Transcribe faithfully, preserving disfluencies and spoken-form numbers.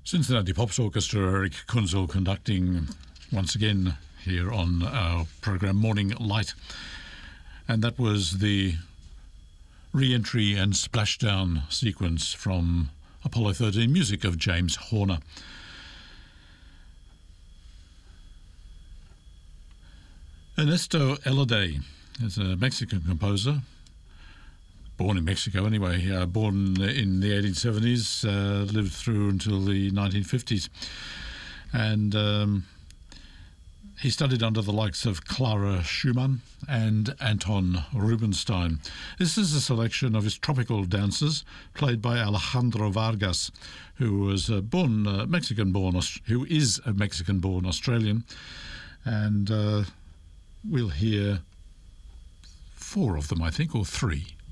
Cincinnati Pops Orchestra, Eric Kunzel conducting once again here on our program Morning Light. And that was the re-entry and splashdown sequence from Apollo thirteen, music of James Horner. Ernesto Eladay is a Mexican composer, born in Mexico anyway, uh, born in the eighteen seventies, uh, lived through until the nineteen fifties. And um, he studied under the likes of Clara Schumann and Anton Rubinstein. This is a selection of his tropical dances played by Alejandro Vargas, who was uh, born uh, Mexican-born, who is a Mexican-born Australian. And uh, we'll hear four of them, I think, or three.